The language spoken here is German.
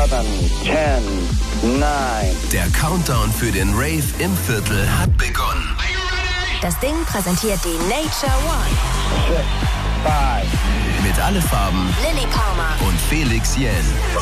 7, 10, 9. Der Countdown für den Rave im Viertel hat begonnen. Das Ding präsentiert die Nature One. 6, 5. Mit Alle Farben Lilly Palmer und Felix Jähn.